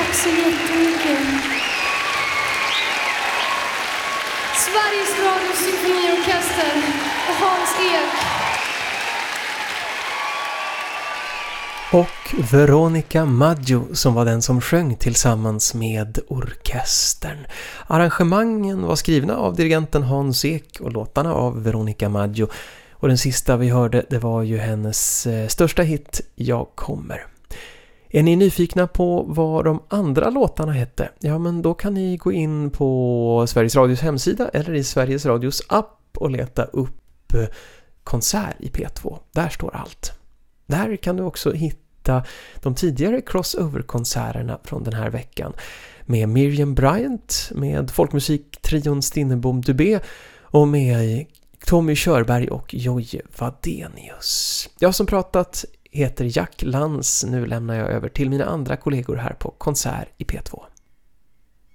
Tack så jättemycket. Sveriges Radio Symfoniorkester och Hans Ek. Och Veronica Maggio som var den som sjöng tillsammans med orkestern. Arrangemangen var skrivna av dirigenten Hans Ek och låtarna av Veronica Maggio. Och den sista vi hörde, det var ju hennes största hit, Jag kommer. Är ni nyfikna på vad de andra låtarna hette? Ja, men då kan ni gå in på Sveriges Radios hemsida eller i Sveriges Radios app och leta upp konsert i P2. Där står allt. Där kan du också hitta de tidigare crossover-konserterna från den här veckan med Miriam Bryant, med folkmusiktrion Stinnebom Dubé och med Tommy Körberg och Jojje Wadenius. Jag som pratat heter Jack Lantz. Nu lämnar jag över till mina andra kollegor här på Konsert i P2.